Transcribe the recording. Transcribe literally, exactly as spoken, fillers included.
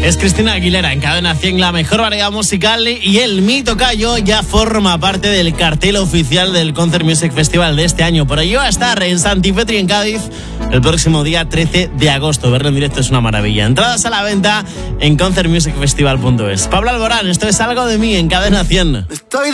Es Cristina Aguilera en Cadena cien, la mejor variedad musical, y el Mi Tocayo ya forma parte del cartel oficial del Concert Music Festival de este año. Por ello va a estar en Santipetri, en Cádiz, el próximo día trece de agosto. Verlo en directo es una maravilla. Entradas a la venta en concert music festival punto es. Pablo Alborán, esto es Algo de mí en Cadena cien. Estoy